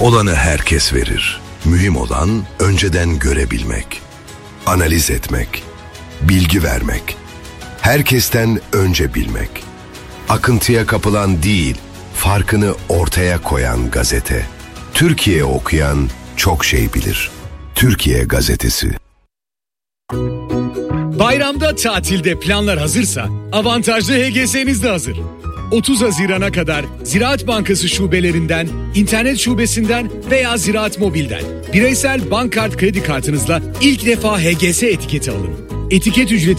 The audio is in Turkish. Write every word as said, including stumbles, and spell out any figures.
Olanı herkes verir. Mühim olan önceden görebilmek, analiz etmek, bilgi vermek, herkesten önce bilmek. Akıntıya kapılan değil, farkını ortaya koyan gazete. Türkiye okuyan çok şey bilir. Türkiye Gazetesi. Bayramda tatilde planlar hazırsa avantajlı H G S'niz de hazır. otuz Haziran'a kadar Ziraat Bankası şubelerinden, internet şubesinden veya Ziraat Mobil'den bireysel bank kart kredi kartınızla ilk defa H G S etiketi alın. Etiket ücreti